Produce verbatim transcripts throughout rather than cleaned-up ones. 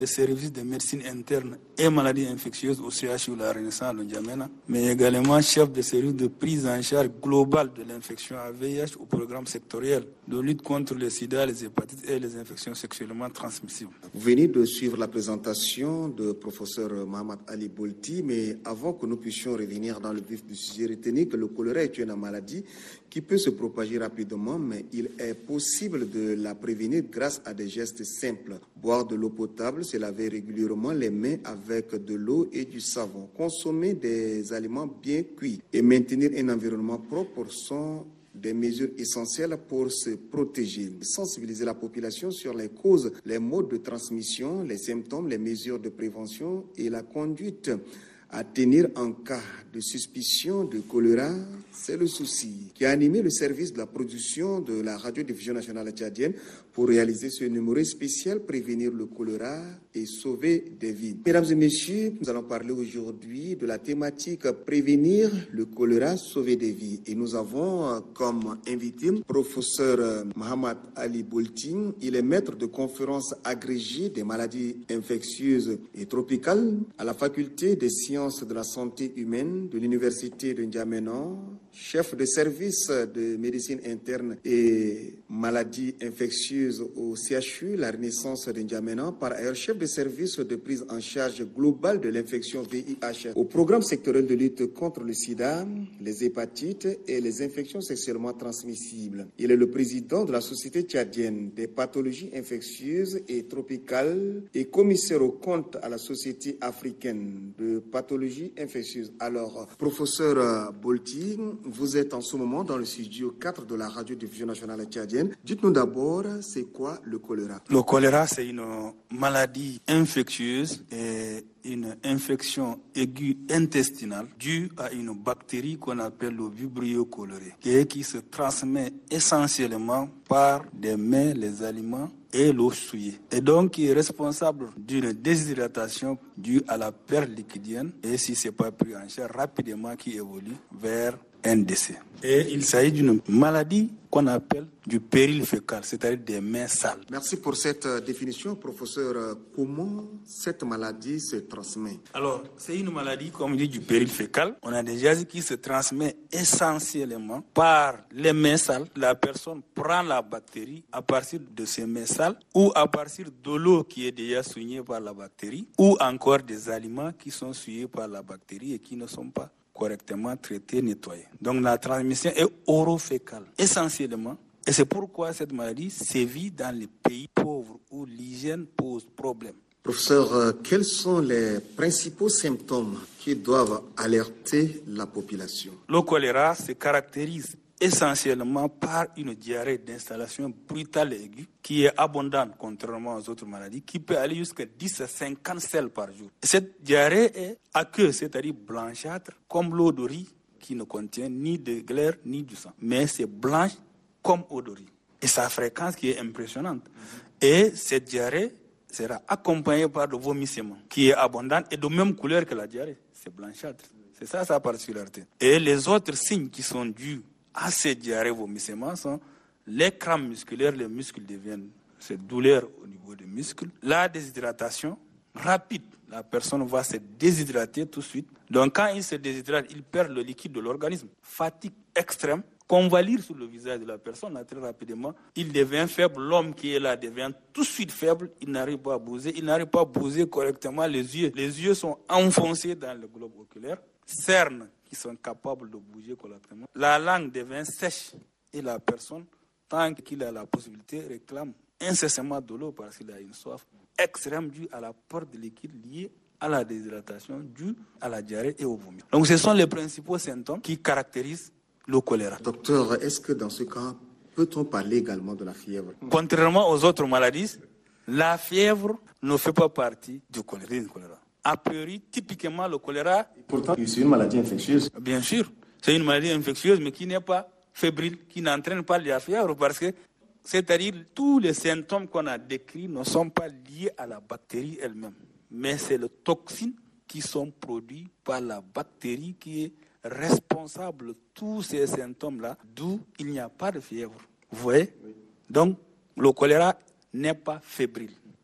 Les services de médecine interne et maladies infectieuses au C H U La Renaissance de N'Djamena, mais également chef de service de prise en charge globale de l'infection à V I H au programme sectoriel de lutte contre le sida, les hépatites et les infections sexuellement transmissibles. Vous venez de suivre la présentation de professeur Mohamed Ali Bolti, mais avant que nous puissions revenir dans le vif du sujet, retenez que le choléra est une maladie qui peut se propager rapidement, mais il est possible de la prévenir grâce à des gestes simples. Boire de l'eau potable, se laver régulièrement les mains avec de l'eau et du savon, consommer des aliments bien cuits et maintenir un environnement propre sont des mesures essentielles pour se protéger. Sensibiliser la population sur les causes, les modes de transmission, les symptômes, les mesures de prévention et la conduite à tenir en cas de suspicion de choléra, c'est le souci qui a animé le service de la production de la radiodiffusion nationale tchadienne pour réaliser ce numéro spécial Prévenir le choléra et sauver des vies. Mesdames et messieurs, nous allons parler aujourd'hui de la thématique Prévenir le choléra, sauver des vies. Et nous avons comme invité professeur Mohamed Ali Bolti. Il est maître de conférences agrégé des maladies infectieuses et tropicales à la faculté des sciences de la santé humaine de l'université de N'Djamena, chef de service de médecine interne et maladies infectieuses au C H U La Renaissance de N'Djamena, par ailleurs chef de service de prise en charge globale de l'infection V I H au programme sectoriel de lutte contre le sida, les hépatites et les infections sexuellement transmissibles. Il est le président de la Société tchadienne des pathologies infectieuses et tropicales et commissaire aux comptes à la Société africaine de pathologie infectieuse. Alors, professeur Bolti, vous êtes en ce moment dans le studio quatre de la radiodiffusion nationale tchadienne. Dites-nous d'abord, c'est quoi le choléra? Le choléra, c'est une maladie infectieuse et une infection aiguë intestinale due à une bactérie qu'on appelle le vibrio cholerae et qui se transmet essentiellement par des mains, les aliments et l'eau souillée. Et donc, qui est responsable d'une déshydratation due à la perte liquidienne et si ce n'est pas pris en charge rapidement qui évolue vers un décès. Et il s'agit d'une maladie qu'on appelle du péril fécal, c'est-à-dire des mains sales. Merci pour cette définition, professeur. Comment cette maladie se transmet? Alors, c'est une maladie, comme dit, du péril fécal. On a déjà dit qu'il se transmet essentiellement par les mains sales. La personne prend la bactérie à partir de ses mains sales ou à partir de l'eau qui est déjà souillée par la bactérie ou encore des aliments qui sont souillés par la bactérie et qui ne sont pas correctement traités, nettoyés. Donc la transmission est orofécale, essentiellement. Et c'est pourquoi cette maladie sévit dans les pays pauvres où l'hygiène pose problème. Professeur, quels sont les principaux symptômes qui doivent alerter la population? Le choléra se caractérise essentiellement par une diarrhée d'installation brutale et aiguë qui est abondante contrairement aux autres maladies, qui peut aller jusqu'à dix à cinquante selles par jour. Cette diarrhée est aqueuse, c'est-à-dire blanchâtre, comme l'eau de riz qui ne contient ni de glaire ni du sang. Mais c'est blanche comme eau de riz. Et sa fréquence qui est impressionnante. Et cette diarrhée sera accompagnée par de vomissements qui est abondante et de même couleur que la diarrhée. C'est blanchâtre. C'est ça sa particularité. Et les autres signes qui sont dus à ces diarrhées vomissements sont les crampes musculaires, les muscles deviennent cette douleur au niveau des muscles, la déshydratation rapide, la personne va se déshydrater tout de suite. Donc quand il se déshydrate, il perd le liquide de l'organisme. Fatigue extrême qu'on va lire sur le visage de la personne là, très rapidement. Il devient faible, l'homme qui est là devient tout de suite faible, il n'arrive pas à bouger, il n'arrive pas à bouger correctement les yeux. Les yeux sont enfoncés dans le globe oculaire, cernes qui sont capables de bouger correctement. La langue devient sèche et la personne, tant qu'il a la possibilité, réclame incessamment de l'eau parce qu'il a une soif extrême due à la perte de liquide liée à la déshydratation, due à la diarrhée et au vomi. Donc ce sont les principaux symptômes qui caractérisent le choléra. Docteur, est-ce que dans ce cas, peut-on parler également de la fièvre? Contrairement aux autres maladies, la fièvre ne fait pas partie du choléra. A priori, typiquement, le choléra... Pourtant, c'est une maladie infectieuse. Bien sûr, c'est une maladie infectieuse, mais qui n'est pas fébrile, qui n'entraîne pas la fièvre, parce que, c'est-à-dire, tous les symptômes qu'on a décrits ne sont pas liés à la bactérie elle-même, mais c'est les toxines qui sont produites par la bactérie qui est responsable de tous ces symptômes-là, d'où il n'y a pas de fièvre. Vous voyez? Oui. Donc, le choléra n'est pas fébrile.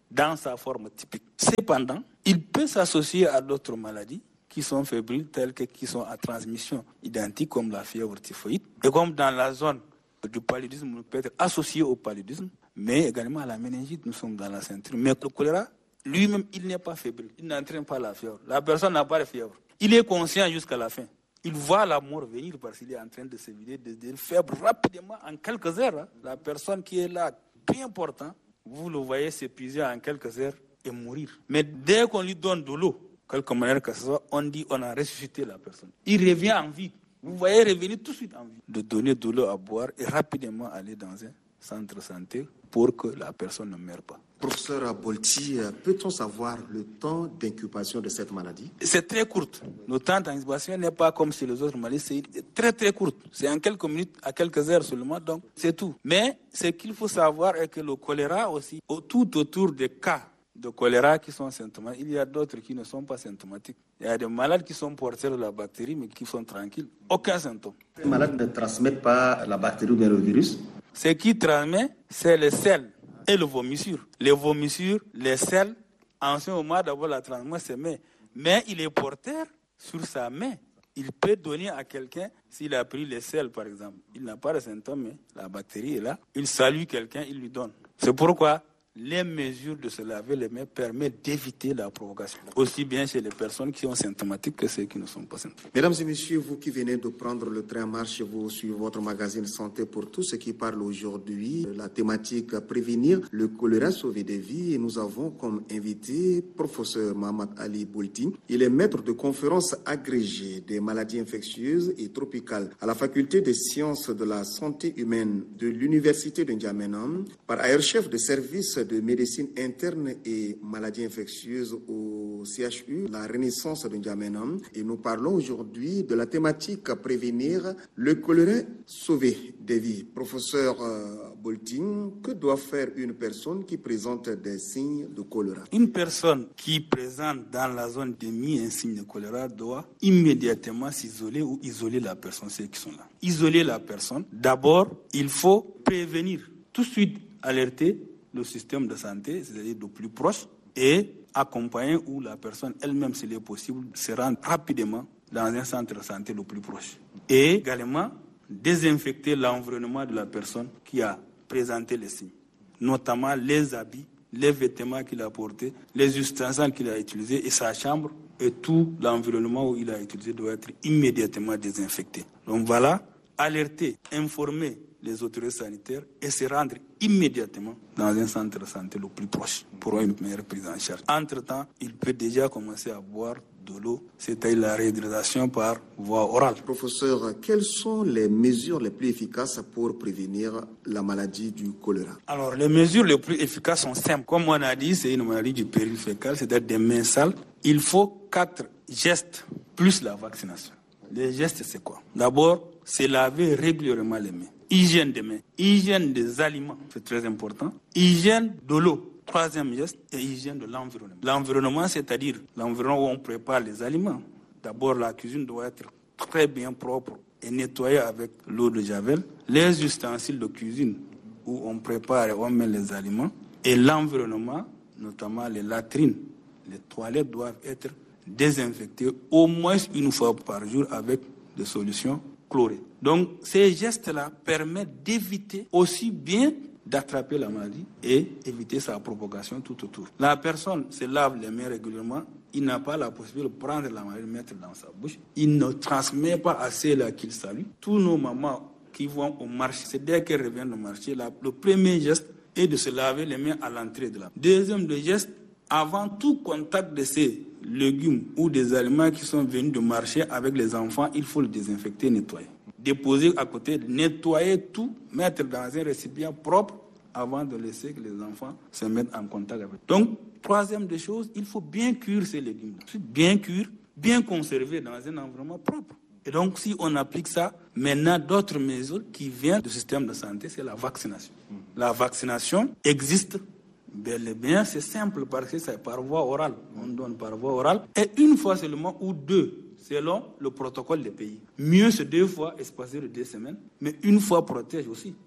dans sa forme typique. Cependant, il peut s'associer à d'autres maladies qui sont fébriles, telles que qui sont à transmission identique, comme la fièvre typhoïde. Et comme dans la zone du paludisme, il peut être associé au paludisme, mais également à la méningite, nous sommes dans la ceinture. Mais le choléra, lui-même, il n'est pas fébrile, il n'entraîne pas la fièvre. La personne n'a pas de fièvre. Il est conscient jusqu'à la fin. Il voit la mort venir parce qu'il est en train de se vider, de, de faire rapidement, en quelques heures. Hein. La personne qui est là, peu important, vous le voyez s'épuiser en quelques heures et mourir. Mais dès qu'on lui donne de l'eau, quelque manière que ce soit, on dit on a ressuscité la personne. Il revient en vie. Vous voyez revenir tout de suite en vie. De donner de l'eau à boire et rapidement aller dans un centre de santé pour que la personne ne meure pas. Professeur Bolti, peut-on savoir le temps d'incubation de cette maladie? C'est très court. Le temps d'incubation n'est pas comme chez les autres maladies, c'est très très court. C'est en quelques minutes à quelques heures seulement, donc c'est tout. Mais ce qu'il faut savoir est que le choléra aussi, tout autour des cas de choléra qui sont symptomatiques, il y a d'autres qui ne sont pas symptomatiques. Il y a des malades qui sont porteurs de la bactérie mais qui sont tranquilles, aucun symptôme. Les malades ne transmettent pas la bactérie ou bien le virus? Ce qui transmet, c'est les selles et le vomissure. Les vomissures, les selles, en ce moment, d'abord la transmet, c'est mais, mais il est porteur sur sa main. Il peut donner à quelqu'un, s'il a pris les selles par exemple, il n'a pas de symptômes, mais la bactérie est là, il salue quelqu'un, il lui donne. C'est pourquoi les mesures de se laver les mains permettent d'éviter la provocation, aussi bien chez les personnes qui sont symptomatiques que ceux qui ne sont pas symptomatiques. Mesdames et messieurs, vous qui venez de prendre le train en marche, vous suivez votre magazine Santé pour tous, ce qui parle aujourd'hui, la thématique prévenir le choléra, sauver des vies. Et nous avons comme invité professeur Mahamat Ali Bolti. Il est maître de conférences agrégé des maladies infectieuses et tropicales à la faculté des sciences de la santé humaine de l'université de N'Djamena, par ailleurs chef de service de médecine interne et maladies infectieuses au C H U, la Renaissance de N'Djamena. Et nous parlons aujourd'hui de la thématique prévenir le choléra, sauver des vies. Professeur euh, Bolting, que doit faire une personne qui présente des signes de choléra? Une personne qui présente dans la zone démise un signe de choléra doit immédiatement s'isoler ou isoler la personne, ceux qui sont là. Isoler la personne. D'abord, il faut prévenir, tout de suite alerter le système de santé, c'est-à-dire le plus proche, et accompagner où la personne elle-même, s'il est possible, se rend rapidement dans un centre de santé le plus proche. Et également, désinfecter l'environnement de la personne qui a présenté les signes, notamment les habits, les vêtements qu'il a portés, les ustensiles qu'il a utilisés et sa chambre, et tout l'environnement où il a utilisé doit être immédiatement désinfecté. Donc voilà, alerter, informer les autorités sanitaires et se rendre immédiatement dans un centre de santé le plus proche pour une meilleure prise en charge. Entre-temps, il peut déjà commencer à boire de l'eau, c'est-à-dire la réhydratation par voie orale. Professeur, quelles sont les mesures les plus efficaces pour prévenir la maladie du choléra? Alors, les mesures les plus efficaces sont simples. Comme on a dit, c'est une maladie du péril fécal, c'est-à-dire des mains sales. Il faut quatre gestes plus la vaccination. Les gestes, c'est quoi? D'abord, c'est laver régulièrement les mains. Hygiène des mains, hygiène des aliments, c'est très important. Hygiène de l'eau, troisième geste, et hygiène de l'environnement. L'environnement, c'est-à-dire l'environnement où on prépare les aliments. D'abord, la cuisine doit être très bien propre et nettoyée avec l'eau de javel. Les ustensiles de cuisine où on prépare et on met les aliments. Et l'environnement, notamment les latrines, les toilettes doivent être désinfectées au moins une fois par jour avec des solutions chlorées. Donc, ces gestes-là permettent d'éviter aussi bien d'attraper la maladie et éviter sa propagation tout autour. La personne se lave les mains régulièrement, il n'a pas la possibilité de prendre la maladie et de mettre dans sa bouche. Il ne transmet pas à ceux-là qu'il salue. Tous nos mamans qui vont au marché, c'est dès qu'elles reviennent au marché, la, le premier geste est de se laver les mains à l'entrée de la. Deuxième geste, avant tout contact de ces légumes ou des aliments qui sont venus de marché avec les enfants, il faut le désinfecter, nettoyer. Déposer à côté, nettoyer tout, mettre dans un récipient propre avant de laisser que les enfants se mettent en contact avec. Donc, troisième des choses, il faut bien cuire ces légumes. Bien cuire, bien conserver dans un environnement propre. Et donc, si on applique ça, maintenant, d'autres mesures qui viennent du système de santé, c'est la vaccination. La vaccination existe bel et bien, c'est simple parce que c'est par voie orale. On donne par voie orale. Et une fois seulement ou deux, selon le protocole des pays. Mieux, c'est deux fois espacé de deux semaines, mais une fois protège aussi.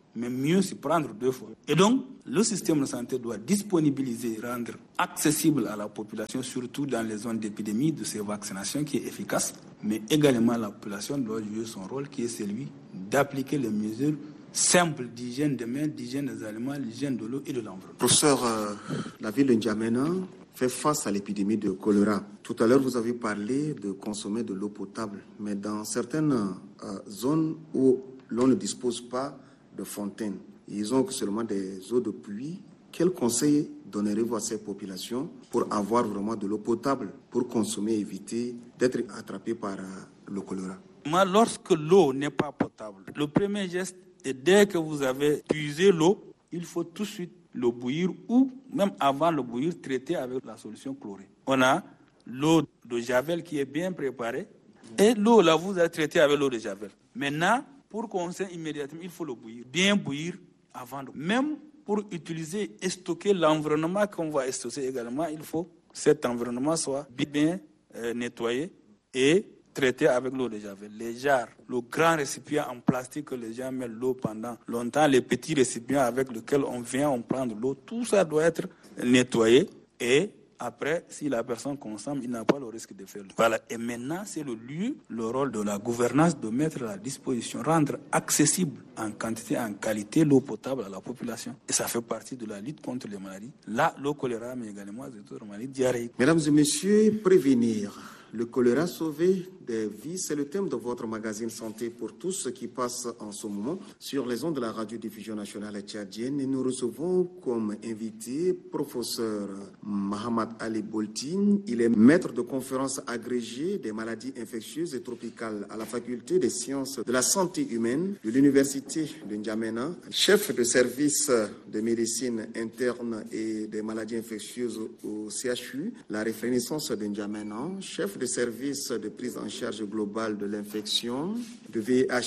mais mieux s'y prendre deux fois. Et donc, le système de santé doit disponibiliser, rendre accessible à la population, surtout dans les zones d'épidémie, de ces vaccinations qui est efficace. Mais également, la population doit jouer son rôle qui est celui d'appliquer les mesures simples d'hygiène des mains, d'hygiène des aliments, l'hygiène de l'eau et de l'environnement. Professeur, euh, la ville de N'Djamena fait face à l'épidémie de choléra. Tout à l'heure, vous avez parlé de consommer de l'eau potable, mais dans certaines euh, zones où l'on ne dispose pas de fontaines, ils ont seulement des eaux de pluie. Quel conseil donnerez-vous à ces populations pour avoir vraiment de l'eau potable, pour consommer et éviter d'être attrapé par euh, le choléra? Moi, lorsque l'eau n'est pas potable, le premier geste est dès que vous avez puisé l'eau, il faut tout de suite le bouillir ou même avant le bouillir, traiter avec la solution chlorée. On a l'eau de Javel qui est bien préparée et l'eau là, vous avez traité avec l'eau de Javel. Maintenant, pour consommer immédiatement, il faut le bouillir, bien bouillir avant de... Même pour utiliser et stocker l'environnement qu'on va stocker également, il faut que cet environnement soit bien euh, nettoyé et traité avec l'eau de Javel. Les jarres, le grand récipient en plastique que les gens mettent l'eau pendant longtemps, les petits récipients avec lesquels on vient, on prend de l'eau, tout ça doit être nettoyé et après, si la personne consomme, il n'a pas le risque de faire. Voilà. Et maintenant, c'est le lieu, le rôle de la gouvernance de mettre à la disposition, rendre accessible en quantité, en qualité, l'eau potable à la population. Et ça fait partie de la lutte contre les maladies. Là, le choléra, mais également les autres maladies diarrhéiques. Mesdames et messieurs, prévenir le choléra, sauver des vies, c'est le thème de votre magazine Santé pour tous, ce qui passe en ce moment sur les ondes de la radiodiffusion nationale tchadienne. Et nous recevons comme invité professeur Mahamat Ali Bolti. Il est maître de conférences agrégé des maladies infectieuses et tropicales à la faculté des sciences de la santé humaine de l'université de N'Djamena, chef de service de médecine interne et des maladies infectieuses au C H U, la Renaissance de N'Djamena, chef de service de prise en charge globale de l'infection de V I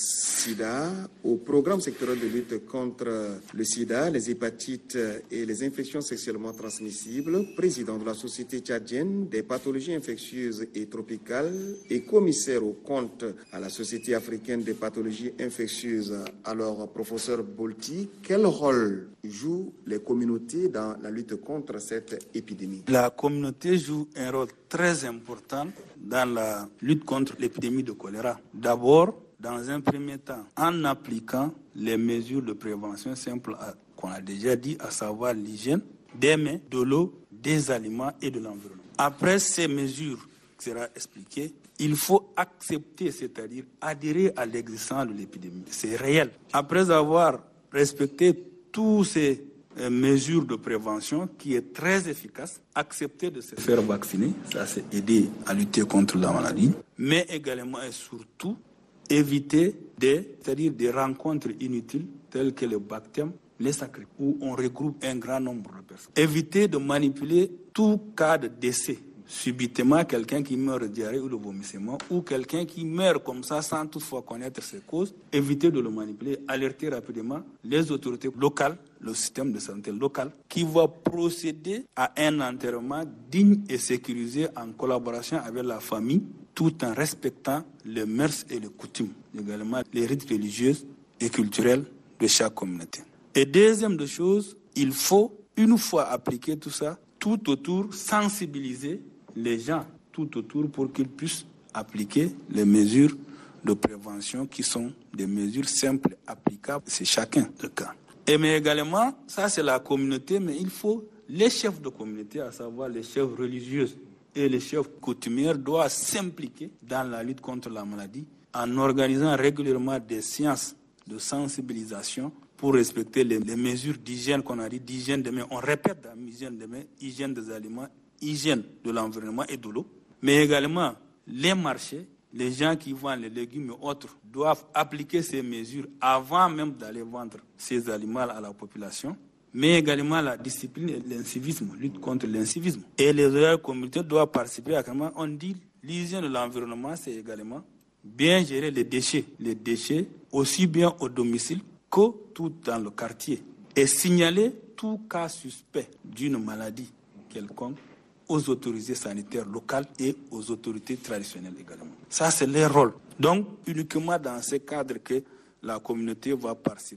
H-Sida au programme sectoriel de lutte contre le sida, les hépatites et les infections sexuellement transmissibles, président de la Société tchadienne des pathologies infectieuses et tropicales et commissaire au compte à la Société africaine des pathologies infectieuses. Alors, professeur Bolti, quel rôle jouent les communautés dans la lutte contre cette épidémie? La communauté joue un rôle très important dans la lutte contre l'épidémie de choléra. D'abord, dans un premier temps, en appliquant les mesures de prévention simples qu'on a déjà dit, à savoir l'hygiène des mains, de l'eau, des aliments et de l'environnement. Après ces mesures qui seront expliquées, il faut accepter, c'est-à-dire adhérer à l'existence de l'épidémie. C'est réel. Après avoir respecté tous ces euh, mesures de prévention qui est très efficace, accepter de se faire vacciner, ça c'est aider à lutter contre la maladie, mais également et surtout éviter des, c'est-à-dire des rencontres inutiles telles que le baptême, les sacrés, où on regroupe un grand nombre de personnes. Éviter de manipuler tout cas de décès. Subitement, quelqu'un qui meurt de diarrhée ou de vomissement, ou quelqu'un qui meurt comme ça sans toutefois connaître ses causes, éviter de le manipuler, alerter rapidement les autorités locales, le système de santé local, qui va procéder à un enterrement digne et sécurisé en collaboration avec la famille, tout en respectant les mœurs et les coutumes, également les rites religieux et culturels de chaque communauté. Et deuxième de chose, il faut, une fois appliqué tout ça, tout autour sensibiliser les gens tout autour pour qu'ils puissent appliquer les mesures de prévention qui sont des mesures simples, applicables, c'est chacun le cas. Et mais également, ça c'est la communauté, mais il faut les chefs de communauté, à savoir les chefs religieux et les chefs coutumiers, doivent s'impliquer dans la lutte contre la maladie en organisant régulièrement des séances de sensibilisation pour respecter les, les mesures d'hygiène qu'on a dit, d'hygiène des mains. On répète dans hygiène des mains, hygiène des aliments, hygiène de l'environnement et de l'eau. Mais également, les marchés, les gens qui vendent les légumes et autres doivent appliquer ces mesures avant même d'aller vendre ces aliments à la population. Mais également la discipline et l'incivisme, lutte contre l'incivisme. Et les autres communautés doivent participer à comment on dit l'hygiène de l'environnement, c'est également bien gérer les déchets. Les déchets aussi bien au domicile que tout dans le quartier. Et signaler tout cas suspect d'une maladie quelconque aux autorités sanitaires locales et aux autorités traditionnelles également. Ça, c'est leur rôle. Donc, uniquement dans ce cadre que la communauté va participer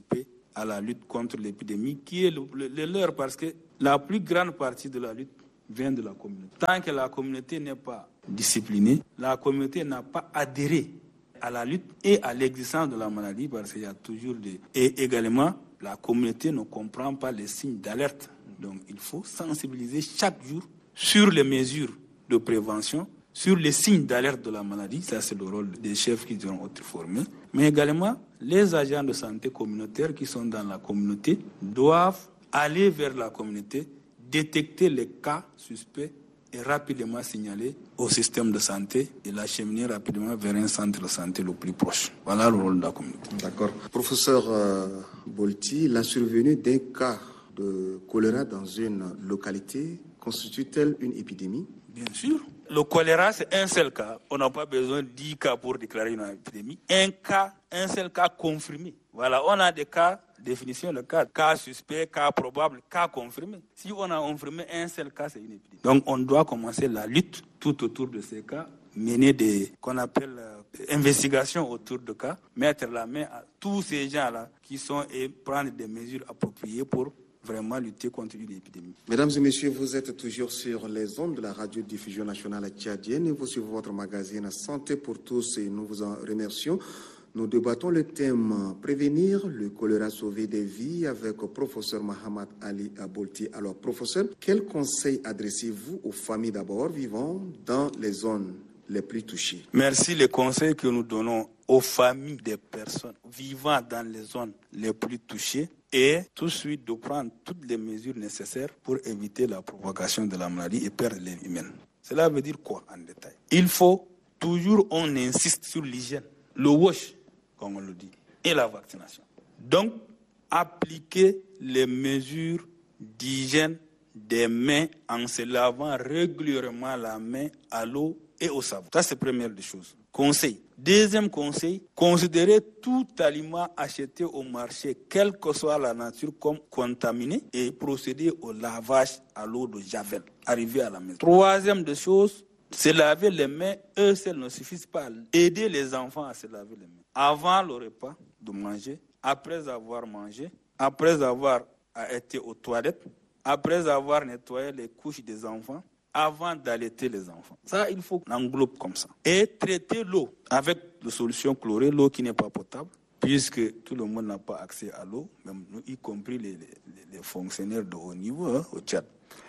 à la lutte contre l'épidémie, qui est le, le, le leur, parce que la plus grande partie de la lutte vient de la communauté. Tant que la communauté n'est pas disciplinée, la communauté n'a pas adhéré à la lutte et à l'existence de la maladie, parce qu'il y a toujours des... Et également, la communauté ne comprend pas les signes d'alerte. Donc, il faut sensibiliser chaque jour sur les mesures de prévention, sur les signes d'alerte de la maladie. Ça, c'est le rôle des chefs qui seront être formés. Mais également, les agents de santé communautaires qui sont dans la communauté doivent aller vers la communauté, détecter les cas suspects et rapidement signaler au système de santé et l'acheminer rapidement vers un centre de santé le plus proche. Voilà le rôle de la communauté. D'accord. Professeur euh, Bolti, la survenue d'un cas de choléra dans une localité constitue-t-elle une épidémie? Bien sûr. Le choléra, c'est un seul cas. On n'a pas besoin de dix cas pour déclarer une épidémie. Un cas, un seul cas confirmé. Voilà, on a des cas, définition de cas, cas suspect, cas probable, cas confirmé. Si on a confirmé un seul cas, c'est une épidémie. Donc on doit commencer la lutte tout autour de ces cas, mener des, qu'on appelle, euh, investigations autour de cas, mettre la main à tous ces gens-là qui sont et prendre des mesures appropriées pour vraiment lutter contre une épidémie. Mesdames et messieurs, vous êtes toujours sur les ondes de la radiodiffusion nationale tchadienne et vous suivez votre magazine Santé pour tous et nous vous en remercions. Nous débattons le thème prévenir le choléra, sauver des vies avec le professeur Mahamat Ali Bolti. Alors, professeur, quels conseils adressez-vous aux familles d'abord vivant dans les zones les plus touchées? Merci. Les conseils que nous donnons aux familles des personnes vivant dans les zones les plus touchées et tout de suite de prendre toutes les mesures nécessaires pour éviter la propagation de la maladie et perdre les vies humaines. Cela veut dire quoi en détail? Il faut toujours, on insiste sur l'hygiène, le wash, comme on le dit, et la vaccination. Donc, appliquer les mesures d'hygiène des mains en se lavant régulièrement la main à l'eau et au savon. Ça, c'est la première des choses. Conseil. Deuxième conseil, considérer tout aliment acheté au marché, quelle que soit la nature, comme contaminé et procéder au lavage à l'eau de javel, arrivé à la maison. Troisième des choses, se laver les mains, eux seuls ne suffisent pas. Aider les enfants à se laver les mains. Avant le repas, de manger, après avoir mangé, après avoir été aux toilettes, après avoir nettoyé les couches des enfants, avant d'allaiter les enfants. Ça, il faut qu'on englobe comme ça. Et traiter l'eau avec des solutions chlorées, l'eau qui n'est pas potable, puisque tout le monde n'a pas accès à l'eau, même nous, y compris les, les, les fonctionnaires de haut niveau hein, au Tchad.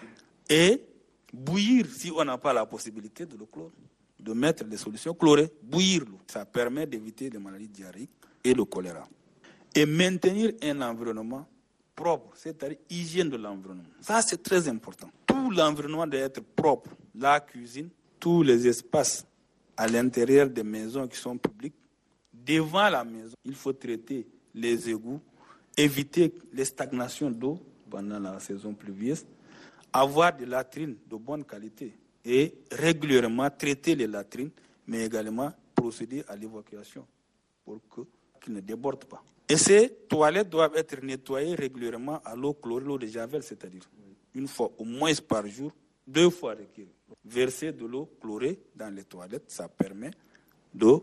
Et bouillir, si on n'a pas la possibilité de l'eau chlore, de mettre des solutions chlorées, bouillir l'eau. Ça permet d'éviter les maladies diarrhéiques et le choléra. Et maintenir un environnement propre, c'est-à-dire hygiène de l'environnement. Ça, c'est très important. Tout l'environnement doit être propre. La cuisine, tous les espaces à l'intérieur des maisons qui sont publiques, devant la maison, il faut traiter les égouts, éviter les stagnations d'eau pendant la saison pluvieuse, avoir des latrines de bonne qualité et régulièrement traiter les latrines, mais également procéder à l'évacuation pour que, qu'ils ne débordent pas. Et ces toilettes doivent être nettoyées régulièrement à l'eau chlorée, l'eau de javel, c'est-à-dire une fois au moins par jour, deux fois requis. Verser de l'eau chlorée dans les toilettes, ça permet de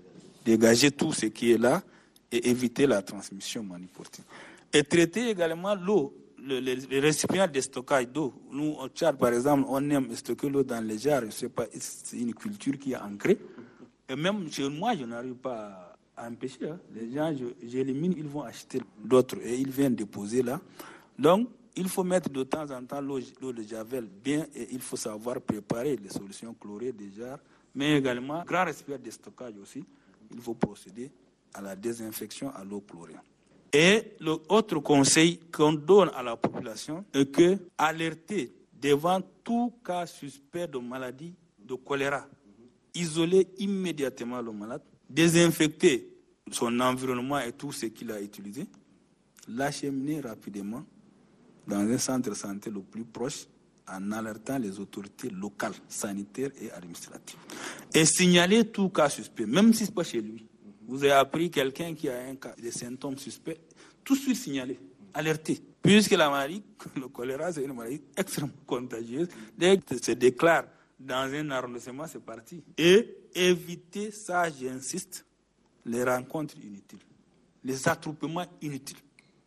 dégager tout ce qui est là et éviter la transmission maniportive. Et traiter également l'eau, le, le, les récipients de stockage d'eau. Nous, au Tchad, par exemple, on aime stocker l'eau dans les jarres. Je sais pas, c'est une culture qui est ancrée. Et même chez moi, je n'arrive pas à empêcher. Hein. Les gens, je, j'élimine, ils vont acheter d'autres et ils viennent déposer là. Donc, il faut mettre de temps en temps l'eau, l'eau de javel bien et il faut savoir préparer les solutions chlorées des jarres, mais également, grand récipient de stockage aussi, il faut procéder à la désinfection à l'eau chlorée. Et l'autre conseil qu'on donne à la population est que alerter devant tout cas suspect de maladie de choléra, isoler immédiatement le malade, désinfecter son environnement et tout ce qu'il a utilisé, l'acheminer rapidement dans un centre de santé le plus proche en alertant les autorités locales, sanitaires et administratives. Et signaler tout cas suspect, même si ce n'est pas chez lui. Vous avez appris quelqu'un qui a un cas, des symptômes suspects, tout de suite signaler, alerter. Puisque la maladie, le choléra, c'est une maladie extrêmement contagieuse. Dès que ça se déclare dans un arrondissement, c'est parti. Et éviter, ça j'insiste, les rencontres inutiles, les attroupements inutiles.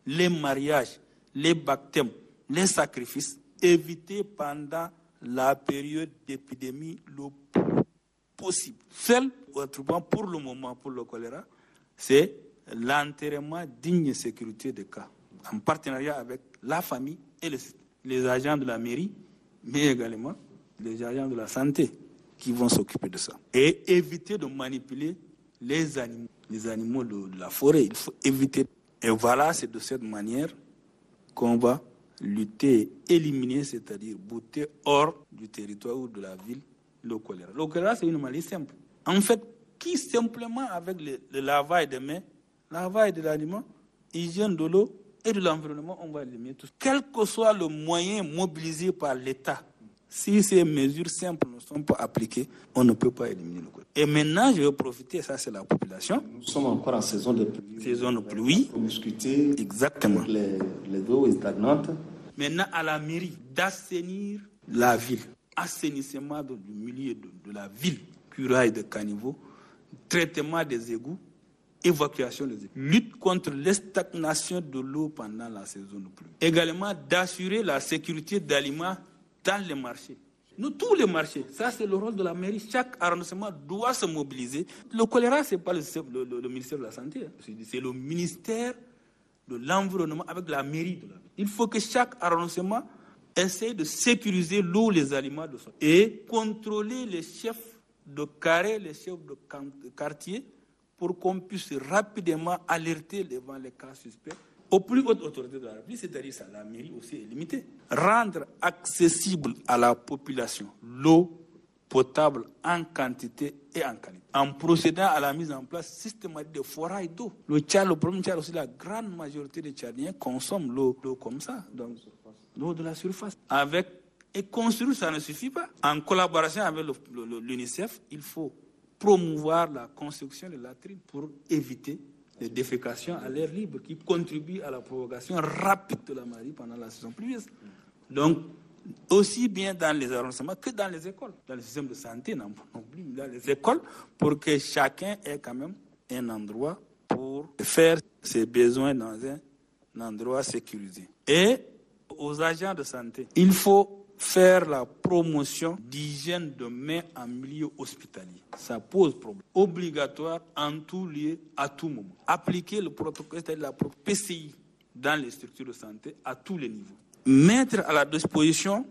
les mariages, les baptêmes, les sacrifices, éviter pendant la période d'épidémie le plus possible. Seul, autrement, pour le moment, pour le choléra, c'est l'enterrement digne et sécurité des cas, en partenariat avec la famille et les, les agents de la mairie, mais également les agents de la santé qui vont s'occuper de ça. Et éviter de manipuler les animaux, les animaux de, de la forêt. Il faut éviter. Et voilà, c'est de cette manière qu'on va lutter, éliminer, c'est-à-dire bouter hors du territoire ou de la ville le choléra. Le choléra, c'est une maladie simple. En fait, qui simplement avec le, le lavage des mains, lavage de l'aliment, hygiène de l'eau et de l'environnement, on va éliminer tout. Quel que soit le moyen mobilisé par l'État, si ces mesures simples ne sont pas appliquées, on ne peut pas éliminer le choléra. Et maintenant, je vais profiter, ça c'est la population. Nous sommes encore en saison de pluie. Saison de pluie. Pour discuter. Exactement. Les, les eaux stagnantes. Maintenant, à la mairie d'assainir la ville. Assainissement de, du milieu de, de la ville, curage de caniveaux, traitement des égouts, évacuation des égouts. Lutte contre la stagnation de l'eau pendant la saison de pluie. Également, d'assurer la sécurité d'aliments dans les marchés. Nous, tous les marchés, ça c'est le rôle de la mairie. Chaque arrondissement doit se mobiliser. Le choléra, ce n'est pas le, le, le, le ministère de la Santé, c'est le ministère de l'Environnement avec la mairie de la ville. Il faut que chaque arrondissement essaie de sécuriser l'eau, les aliments de son et contrôler les chefs de carré, les chefs de quartier pour qu'on puisse rapidement alerter devant les cas suspects aux plus hautes autorités de la République, c'est-à-dire ça, la mairie aussi est limitée. Rendre accessible à la population l'eau potable en quantité et en qualité, en procédant à la mise en place systématique de forages d'eau. Le Tchad, le problème Tchad aussi, la grande majorité des Tchadiens consomment l'eau, l'eau comme ça, donc l'eau de la surface. Avec, et construire, ça ne suffit pas. En collaboration avec le, le, l'UNICEF, il faut promouvoir la construction de latrines pour éviter les défécations à l'air libre qui contribuent à la provocation rapide de la maladie pendant la saison pluvieuse. Donc, aussi bien dans les arrondissements que dans les écoles, dans le système de santé, non plus, dans les écoles, pour que chacun ait quand même un endroit pour faire ses besoins dans un, un endroit sécurisé. Et aux agents de santé, il faut faire la promotion d'hygiène de main en milieu hospitalier. Ça pose problème. Obligatoire en tout lieu, à tout moment. Appliquer le protocole, c'est-à-dire la P C I dans les structures de santé à tous les niveaux. Mettre à la disposition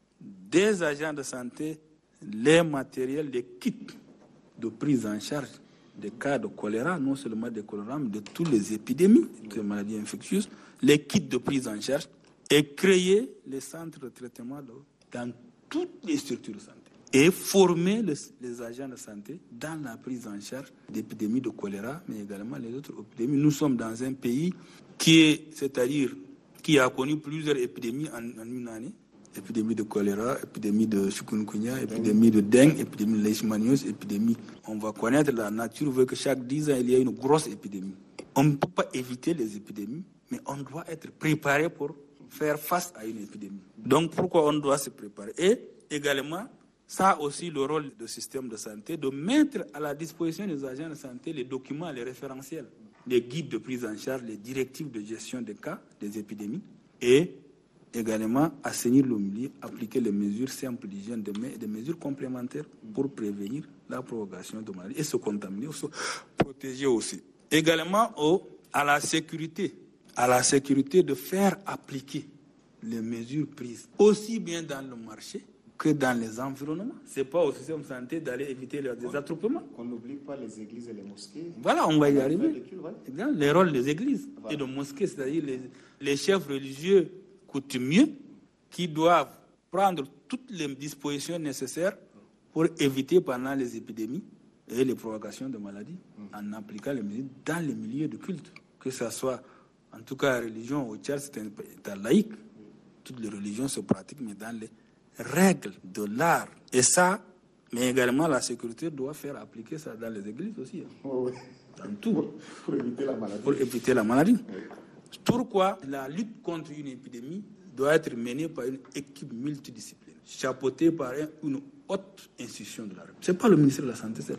des agents de santé les matériels, les kits de prise en charge des cas de choléra, non seulement des choléra, mais de toutes les épidémies, de toutes les maladies infectieuses, les kits de prise en charge, et créer les centres de traitement d'eau dans toutes les structures de santé. Et former les, les agents de santé dans la prise en charge d'épidémies de choléra, mais également les autres épidémies. Nous sommes dans un pays qui est, c'est-à-dire, qui a connu plusieurs épidémies en, en une année. Épidémie de choléra, épidémie de chikungunya, épidémie de dengue, épidémie de leishmaniose, épidémie. On va connaître, la nature veut que chaque dix ans, il y ait une grosse épidémie. On ne peut pas éviter les épidémies, mais on doit être préparé pour faire face à une épidémie. Donc, pourquoi on doit se préparer? Et également, ça a aussi le rôle du système de santé de mettre à la disposition des agents de santé les documents, les référentiels, les guides de prise en charge, les directives de gestion des cas, des épidémies, et également assainir le milieu, appliquer les mesures simples d'hygiène de main et des mesures complémentaires pour prévenir la propagation de maladies et se contaminer, se protéger aussi. Également au, à la sécurité, à la sécurité de faire appliquer les mesures prises aussi bien dans le marché que dans les environnements. Ce n'est pas au système de santé d'aller éviter les, des attroupements. Qu'on n'oublie pas les églises et les mosquées. Voilà, on va y arriver. Les rôles des églises voilà. et de mosquées, c'est-à-dire les, les chefs religieux coutumiers qui doivent prendre toutes les dispositions nécessaires pour éviter pendant les épidémies et les propagations de maladies mmh. en appliquant les mesures dans les milieux de culte. Que ce soit, en tout cas, la religion au Tchad, c'est un État laïque. Toutes les religions se pratiquent, mais dans les règles de l'art. Et ça, mais également la sécurité doit faire appliquer ça dans les églises aussi. Hein. Oh, oui. Dans tout. Pour, pour éviter la maladie. Pour éviter la maladie. Oui. Pourquoi la lutte contre une épidémie doit être menée par une équipe multidisciplinaire, chapeautée par une haute institution de la République. Ce n'est pas le ministère de la Santé seul.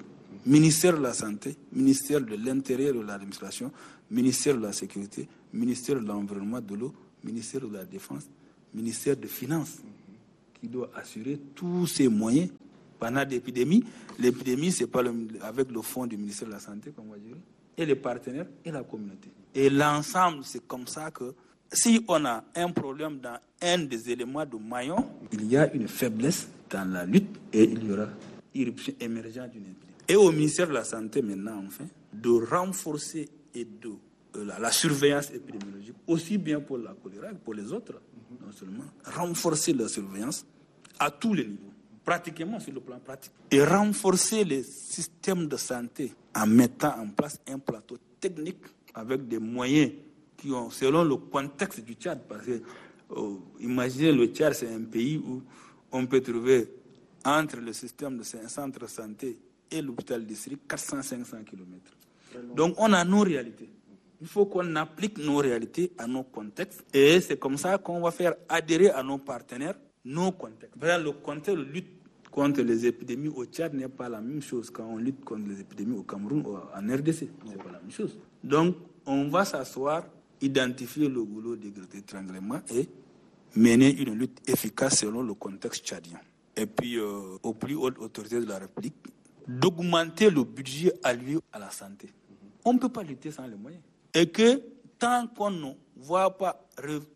ministère de la Santé, ministère de l'Intérieur et de l'Administration, ministère de la Sécurité, ministère de l'Environnement, de l'eau, ministère de la Défense, ministère des Finances, qui doit assurer tous ces moyens pendant l'épidémie. L'épidémie, c'est pas le, avec le fonds du ministère de la Santé, comme on va dire, et les partenaires et la communauté. Et l'ensemble, c'est comme ça que si on a un problème dans un des éléments de maillon, il y a une faiblesse dans la lutte et il y aura irruption émergente d'une épidémie. Et au ministère de la Santé, maintenant, enfin, de renforcer et de euh, la, la surveillance épidémiologique, aussi bien pour la choléra que pour les autres, non seulement renforcer la surveillance à tous les niveaux, pratiquement sur le plan pratique, et renforcer les systèmes de santé en mettant en place un plateau technique avec des moyens qui ont, selon le contexte du Tchad, parce que euh, imaginez le Tchad, c'est un pays où on peut trouver entre le système de centre de santé et l'hôpital district quatre cents à cinq cents kilomètres. Donc on a nos réalités. Il faut qu'on applique nos réalités à nos contextes et c'est comme ça qu'on va faire adhérer à nos partenaires nos contextes. Par exemple, le contexte de lutte contre les épidémies au Tchad n'est pas la même chose quand on lutte contre les épidémies au Cameroun ou en R D C. C'est pas la même chose. Donc on va s'asseoir, identifier le goulot d'étranglement et mener une lutte efficace selon le contexte tchadien. Et puis, euh, aux plus hautes autorités de la République, d'augmenter le budget alloué à la santé. On ne peut pas lutter sans les moyens. Et que tant qu'on ne voit pas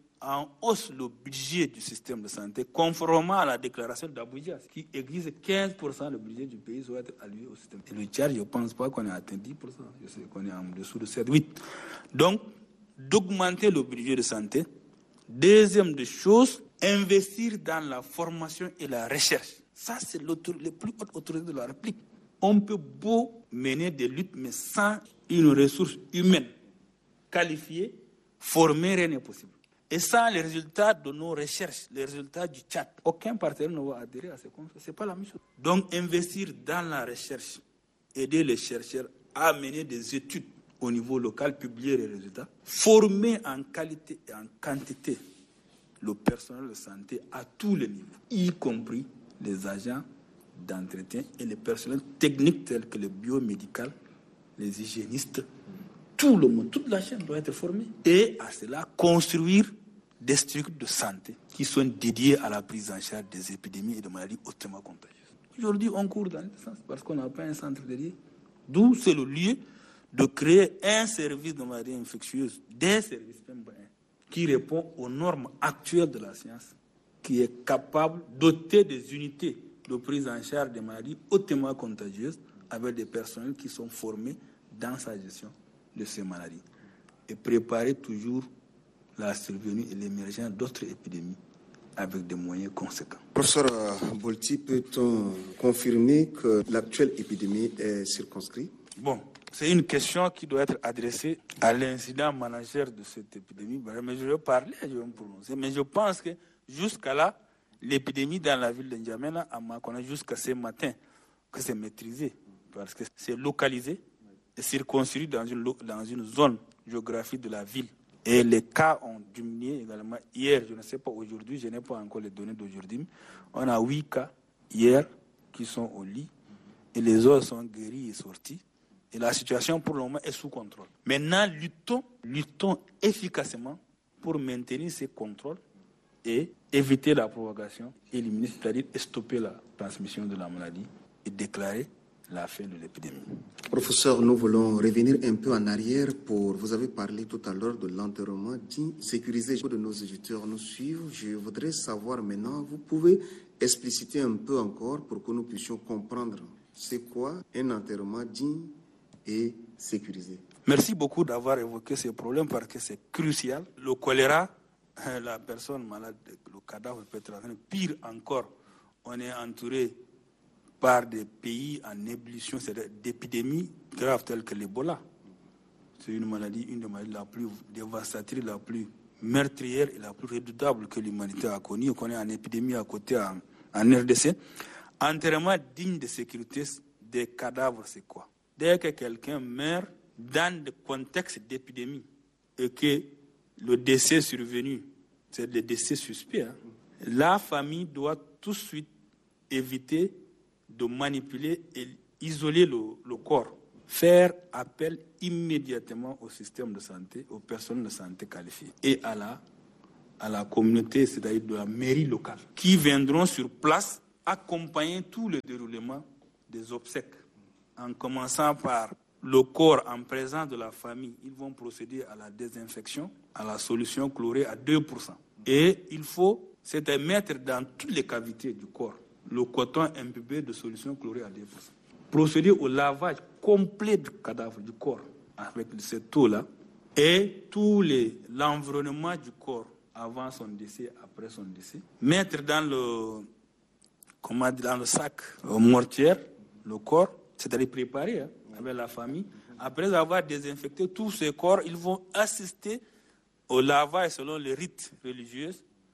en hausse le budget du système de santé, conformément à la déclaration d'Abuja, qui exige quinze pour cent du budget du pays doit être alloué au système. Et le Tchad, je ne pense pas qu'on ait atteint dix pour cent. Je sais qu'on est en dessous de sept à huit. Donc, d'augmenter le budget de santé. Deuxième des choses, investir dans la formation et la recherche. Ça, c'est les plus hautes autorités de la République. On peut beau mener des luttes, mais sans une ressource humaine qualifiée, formée, rien n'est possible. Et sans les résultats de nos recherches, les résultats du Tchad, aucun partenaire ne va adhérer à ces conférences. Ce n'est pas la même chose. Donc, investir dans la recherche, aider les chercheurs à mener des études au niveau local, publier les résultats, former en qualité et en quantité le personnel de santé à tous les niveaux, y compris les agents d'entretien et les personnels techniques tels que le biomédical, les hygiénistes, tout le monde, toute la chaîne doit être formée. Et à cela, construire des structures de santé qui sont dédiées à la prise en charge des épidémies et de maladies hautement contagieuses. Aujourd'hui, on court dans ce sens parce qu'on n'a pas un centre dédié. D'où c'est le lieu de créer un service de maladies infectieuses, des services même qui répond aux normes actuelles de la science, qui est capable de doter des unités de prise en charge des maladies hautement contagieuses avec des personnels qui sont formés dans sa gestion de ces maladies et préparer toujours la survenue et l'émergence d'autres épidémies avec des moyens conséquents. Professeur Bolti, peut-on confirmer que l'actuelle épidémie est circonscrite? Bon, c'est une question qui doit être adressée à l'incident manager de cette épidémie. Mais je vais parler, je vais me prononcer. Mais je pense que jusqu'à là, l'épidémie dans la ville de N'Djamena, à ma connaissance, jusqu'à ce matin, que c'est maîtrisé. Parce que c'est localisé et circonscrit dans une, dans une zone géographique de la ville. Et les cas ont diminué également. Hier, je ne sais pas aujourd'hui, je n'ai pas encore les données d'aujourd'hui, on a huit cas hier qui sont au lit et les autres sont guéris et sortis. Et la situation pour le moment est sous contrôle. Maintenant, luttons, luttons efficacement pour maintenir ces contrôles et éviter la propagation, éliminer, c'est-à-dire stopper la transmission de la maladie et déclarer la fin de l'épidémie. Professeur, nous voulons revenir un peu en arrière pour, vous avez parlé tout à l'heure de l'enterrement digne, sécurisé. De nos éditeurs nous suivent. Je voudrais savoir maintenant, vous pouvez expliciter un peu encore pour que nous puissions comprendre c'est quoi un enterrement digne et sécurisé. Merci beaucoup d'avoir évoqué ces problèmes parce que c'est crucial. Le choléra, la personne malade, le cadavre peut être pire encore. On est entouré par des pays en ébullition, c'est-à-dire d'épidémies graves telles que l'Ebola. C'est une maladie, une des maladies la plus dévastatrice, la plus meurtrière et la plus redoutable que l'humanité a connue. On connaît en épidémie à côté en, en R D C. Enterrement digne de sécurité des cadavres, c'est quoi? Dès que quelqu'un meurt dans le contexte d'épidémie et que le décès survenu, c'est le décès suspect, hein, la famille doit tout de suite éviter de manipuler et isoler le, le corps, faire appel immédiatement au système de santé, aux personnes de santé qualifiées et à la, à la communauté, c'est-à-dire de la mairie locale, qui viendront sur place accompagner tout le déroulement des obsèques, en commençant par le corps en présence de la famille. Ils vont procéder à la désinfection, à la solution chlorée à deux pour cent. Et il faut, c'est de mettre dans toutes les cavités du corps le coton imbibé de solution chlorée à deux pour cent. Procéder au lavage complet du cadavre, du corps, avec cette eau-là, et tout les, l'environnement du corps avant son décès, après son décès. Mettre dans le, comment dire, dans le sac euh, mortière le corps, c'est-à-dire préparer hein, avec la famille. Après avoir désinfecté tous ces corps, ils vont assister au lavage selon les rites religieux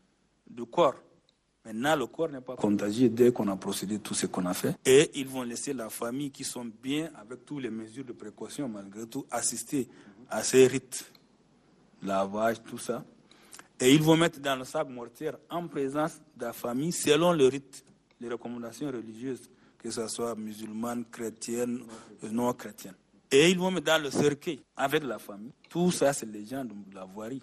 du corps. Maintenant, le corps n'est pas contagieux dès qu'on a procédé tout ce qu'on a fait. Et ils vont laisser la famille qui sont bien, avec toutes les mesures de précaution, malgré tout, assister à ces rites, lavage, tout ça. Et ils vont mettre dans le sac mortière en présence de la famille, selon le rite, les recommandations religieuses, que ce soit musulmane, chrétienne, non chrétienne. Et ils vont mettre dans le cercueil avec la famille. Tout ça, c'est les gens de la voirie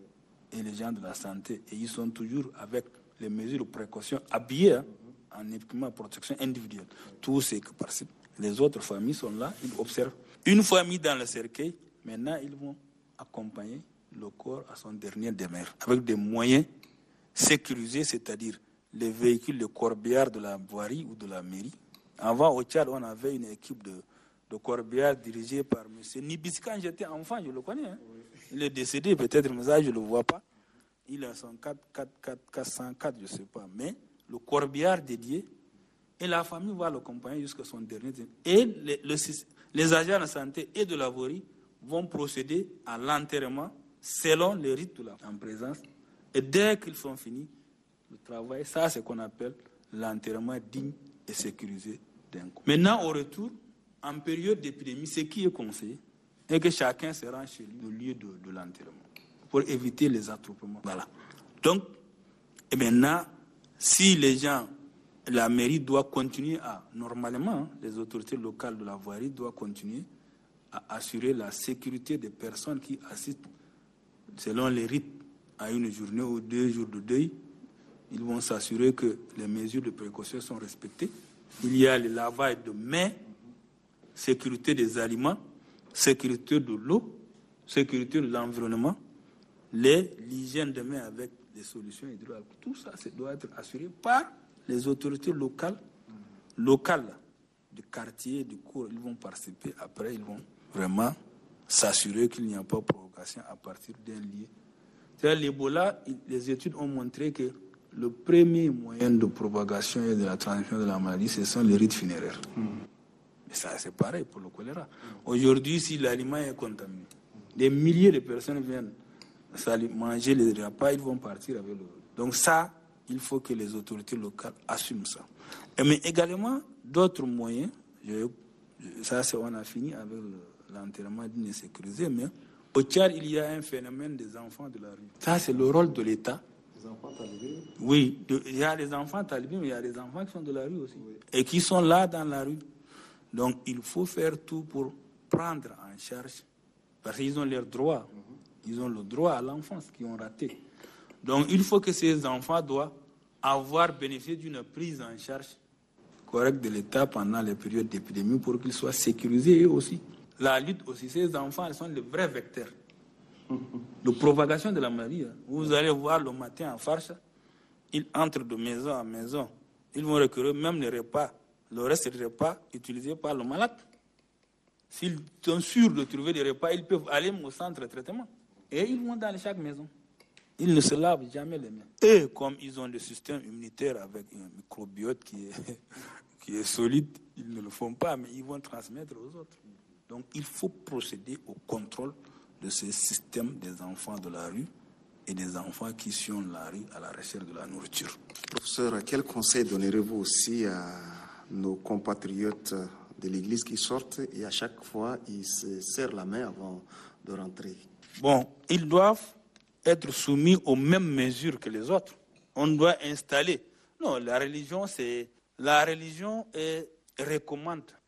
et les gens de la santé. Et ils sont toujours avec les mesures de précaution, habillés hein, en équipement de protection individuelle. Tout ce que participe. Les autres familles sont là, ils observent. Une fois mis dans le cercueil, maintenant ils vont accompagner le corps à son dernier demeure, avec des moyens sécurisés, c'est-à-dire les véhicules de corbillard de la voirie ou de la mairie. Avant, au Tchad, on avait une équipe de, de corbillard dirigée par M. Nibis. Quand j'étais enfant, je le connais. Hein. Il est décédé, peut-être, mais ça, je ne le vois pas. Il a son quatre cent quatre, je ne sais pas. Mais le corbillard dédié, et la famille va l'accompagner jusqu'à son dernier temps. Et les, le, les agents de santé et de la voirie vont procéder à l'enterrement selon les rites de la en présence. Et dès qu'ils sont finis, le travail, ça, c'est ce qu'on appelle l'enterrement digne et sécurisé d'un coup. Maintenant, au retour, en période d'épidémie, ce qui est conseillé est que chacun se rend chez lui, au lieu de, de l'enterrement, pour éviter les attroupements. Voilà. Donc, et maintenant, si les gens, la mairie doit continuer à, normalement, les autorités locales de la voirie doivent continuer à assurer la sécurité des personnes qui assistent selon les rites à une journée ou deux jours de deuil. Ils vont s'assurer que les mesures de précaution sont respectées. Il y a le lavage de mains, sécurité des aliments, sécurité de l'eau, sécurité de l'environnement, les, l'hygiène de mains avec des solutions hydroalcooliques. Tout ça, ça doit être assuré par les autorités locales, locales du quartier, du cours. Ils vont participer. Après, ils vont vraiment s'assurer qu'il n'y a pas de provocation à partir d'un lieu. C'est-à-dire, l'Ebola, les études ont montré que le premier moyen de propagation et de la transmission de la maladie, ce sont les rites funéraires. Mmh. Mais ça, c'est pareil pour le choléra. Mmh. Aujourd'hui, si l'aliment est contaminé, des milliers de personnes viennent manger les repas, ils vont partir avec le... Donc ça, il faut que les autorités locales assument ça. Et mais également, d'autres moyens, je, ça, c'est, on a fini avec le, l'enterrement digne et sécurisé, mais au Tchad, il y a un phénomène des enfants de la rue. Ça, c'est le rôle de l'État. Les enfants talibés? Oui, de, il y a des enfants talibés, mais il y a des enfants qui sont de la rue aussi. Oui. Et qui sont là dans la rue. Donc, il faut faire tout pour prendre en charge, parce qu'ils ont leurs droits. Mm-hmm. Ils ont le droit à l'enfance qu'ils ont raté. Donc, il faut que ces enfants doivent avoir bénéficié d'une prise en charge correcte de l'État pendant les périodes d'épidémie pour qu'ils soient sécurisés eux aussi. La lutte aussi, ces enfants, ils sont les vrais vecteurs de propagation de la maladie. Vous allez voir le matin en Farcha, ils entrent de maison en maison. Ils vont recueillir même les repas, le reste des repas utilisés par le malade. S'ils sont sûrs de trouver des repas, ils peuvent aller au centre de traitement. Et ils vont dans chaque maison. Ils ne se lavent jamais les mains. Et comme ils ont le système immunitaire avec un microbiote qui est, qui est solide, ils ne le font pas, mais ils vont transmettre aux autres. Donc il faut procéder au contrôle de ce système des enfants de la rue et des enfants qui sont la rue à la recherche de la nourriture. Professeur, quel conseil donnerez-vous aussi à nos compatriotes de l'Église qui sortent et à chaque fois ils se serrent la main avant de rentrer? Bon, ils doivent être soumis aux mêmes mesures que les autres. On doit installer. Non, la religion, c'est la religion est, recommande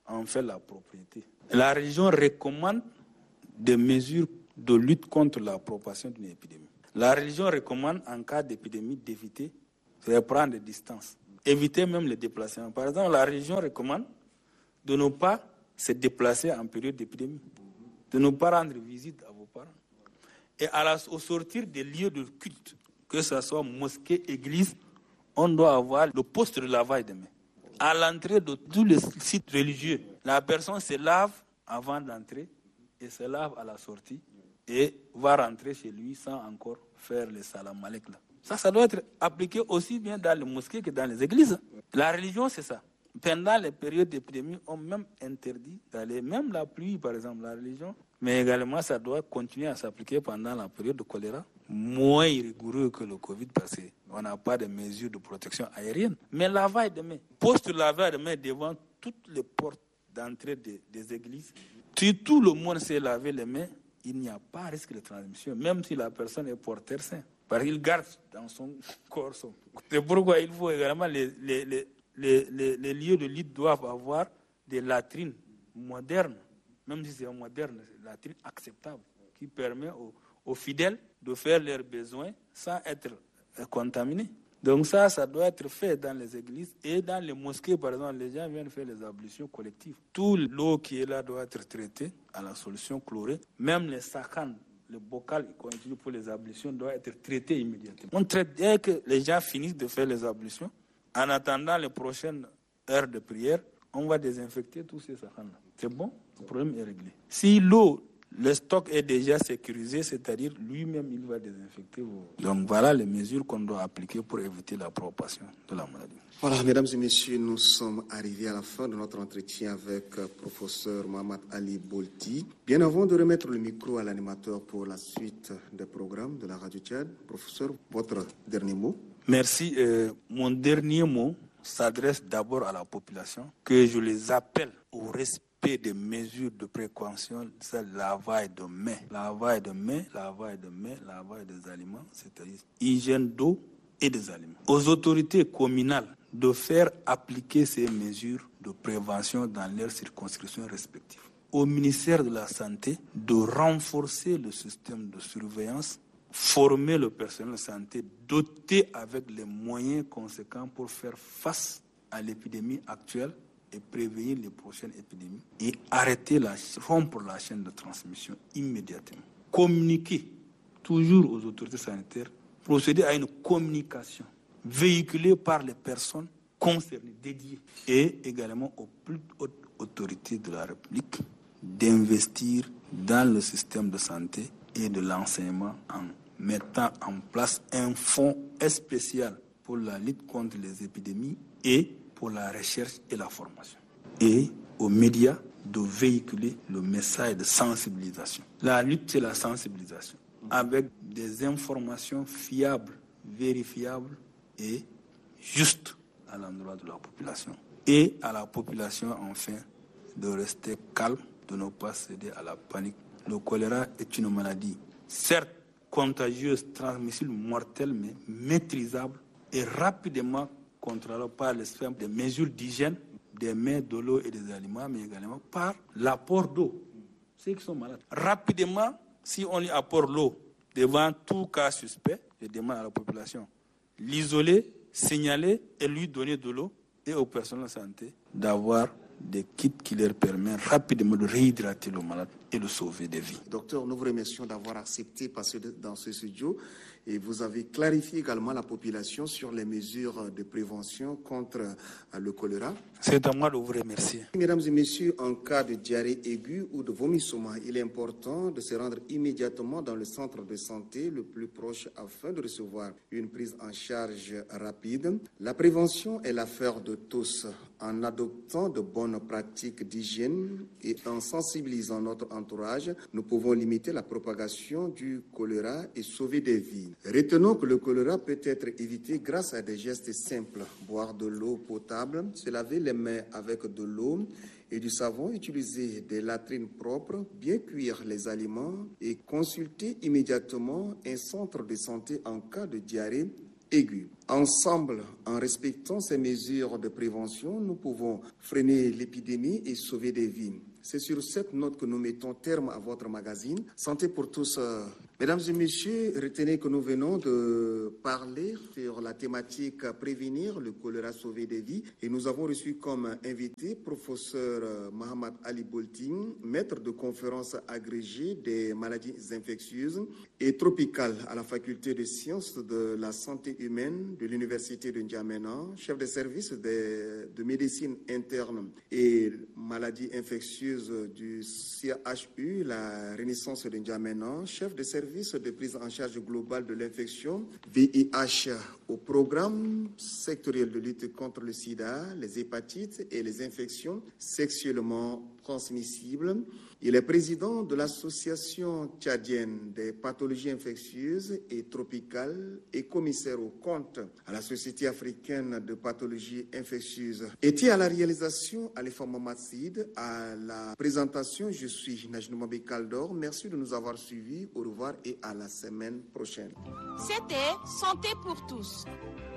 en fait la propriété. La religion recommande des mesures de lutte contre la propagation d'une épidémie. La religion recommande en cas d'épidémie d'éviter de prendre des distances, éviter même les déplacements. Par exemple, la religion recommande de ne pas se déplacer en période d'épidémie, de ne pas rendre visite à vos parents. Et à la, au sortir des lieux de culte, que ce soit mosquée, église, on doit avoir le poste de lavage des mains. À l'entrée de tous les sites religieux, la personne se lave avant d'entrer et se lave à la sortie et va rentrer chez lui sans encore faire le salam alek là. Ça, ça doit être appliqué aussi bien dans les mosquées que dans les églises. La religion, c'est ça. Pendant les périodes d'épidémie, on même interdit d'aller, même la pluie par exemple, la religion, mais également ça doit continuer à s'appliquer pendant la période de choléra, moins rigoureux que le Covid parce qu'on n'a pas de mesures de protection aérienne. Mais lavage de mains, poste lavage de mains devant toutes les portes d'entrée des, des églises. Si tout le monde s'est lavé les mains, il n'y a pas risque de transmission, même si la personne est porteur sain. Parce qu'il garde dans son corps son. C'est pourquoi il faut également les, les, les, les, les, les lieux de lutte doivent avoir des latrines modernes, même si c'est moderne, c'est une latrine acceptable, qui permet aux, aux fidèles de faire leurs besoins sans être contaminés. Donc ça, ça doit être fait dans les églises et dans les mosquées, par exemple, les gens viennent faire les ablutions collectives. Toute l'eau qui est là doit être traitée à la solution chlorée. Même les sakans, le bocal qu'on utilise pour les ablutions doit être traité immédiatement. On traite dès que les gens finissent de faire les ablutions. En attendant les prochaines heures de prière, on va désinfecter tous ces sakans-là. C'est bon, le problème est réglé. Si l'eau, le stock est déjà sécurisé, c'est-à-dire lui-même, il va désinfecter vos... Donc voilà les mesures qu'on doit appliquer pour éviter la propagation de la maladie. Voilà, mesdames et messieurs, nous sommes arrivés à la fin de notre entretien avec le professeur Mahamat Ali Bolti. Bien avant de remettre le micro à l'animateur pour la suite des programmes de la Radio Tchad, professeur, votre dernier mot. Merci. Euh, mon dernier mot s'adresse d'abord à la population, que je les appelle au respect des mesures de précaution, c'est lavage de mains, lavage de mains, lavage de mains, lavage des aliments, c'est-à-dire hygiène d'eau et des aliments. Aux autorités communales de faire appliquer ces mesures de prévention dans leurs circonscriptions respectives. Au ministère de la Santé de renforcer le système de surveillance, former le personnel de santé, doté avec les moyens conséquents pour faire face à l'épidémie actuelle et prévenir les prochaines épidémies et arrêter la, rompre la chaîne de transmission immédiatement. Communiquer toujours aux autorités sanitaires, procéder à une communication véhiculée par les personnes concernées, dédiées, et également aux plus hautes autorités de la République d'investir dans le système de santé et de l'enseignement en mettant en place un fonds spécial pour la lutte contre les épidémies et pour la recherche et la formation. Et aux médias de véhiculer le message de sensibilisation. La lutte, c'est la sensibilisation, avec des informations fiables, vérifiables et justes à l'endroit de la population. Et à la population, enfin, de rester calme, de ne pas céder à la panique. Le choléra est une maladie, certes contagieuse, transmissible, mortelle, mais maîtrisable et rapidement contrôlable par l'espèce des mesures d'hygiène, des mains, de l'eau et des aliments, mais également par l'apport d'eau. Ceux qui sont malades. Rapidement, si on lui apporte l'eau devant tout cas suspect, je demande à la population l'isoler, signaler et lui donner de l'eau, et au personnel de santé d'avoir des kits qui leur permettent rapidement de réhydrater le malade et de sauver des vies. Docteur, nous vous remercions d'avoir accepté de passer dans ce studio et vous avez clarifié également la population sur les mesures de prévention contre le choléra. C'est à moi de vous remercier. Mesdames et messieurs, en cas de diarrhée aiguë ou de vomissement, il est important de se rendre immédiatement dans le centre de santé le plus proche afin de recevoir une prise en charge rapide. La prévention est l'affaire de tous. En adoptant de bonnes pratiques d'hygiène et en sensibilisant notre entourage, nous pouvons limiter la propagation du choléra et sauver des vies. Retenons que le choléra peut être évité grâce à des gestes simples. Boire de l'eau potable, se laver les mains avec de l'eau et du savon, utiliser des latrines propres, bien cuire les aliments et consulter immédiatement un centre de santé en cas de diarrhée aiguë. Ensemble, en respectant ces mesures de prévention, nous pouvons freiner l'épidémie et sauver des vies. C'est sur cette note que nous mettons terme à votre magazine. Santé pour tous. Mesdames et messieurs, retenez que nous venons de parler sur la thématique prévenir le choléra, sauver des vies. Et nous avons reçu comme invité professeur Mahamat Ali Bolti, maître de conférence agrégé des maladies infectieuses et tropicales à la faculté de sciences de la santé humaine de l'université de N'Djamena, chef de service de, de médecine interne et maladies infectieuses du C H U, la Renaissance de N'Djamena, chef de service de prise en charge globale de l'infection V I H au programme sectoriel de lutte contre le sida, les hépatites et les infections sexuellement transmissibles. Il est président de l'association tchadienne des pathologies infectieuses et tropicales et commissaire aux comptes à la Société africaine de pathologies infectieuses. Et à la réalisation, Alifa Mamadsid, à la présentation, je suis Najnou Mabi Kaldor. Merci de nous avoir suivis. Au revoir et à la semaine prochaine. C'était Santé pour tous.